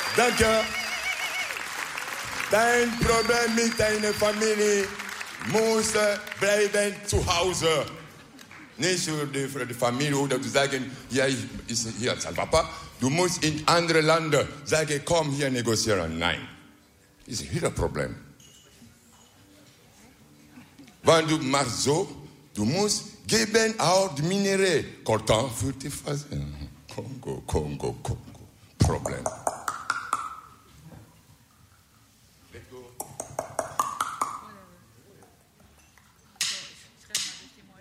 Danke. Dein Problem mit deiner Familie muss bleiben zu Hause. Nicht für die Familie oder zu sagen, ja, hier ist Papa. Du musst in andere Länder sagen, komm hier negozieren. Nein. Das ist wieder ein Problem. Wenn du machst so, du musst geben auch die Minerais. Coltan für die Phase. Kongo. Problem.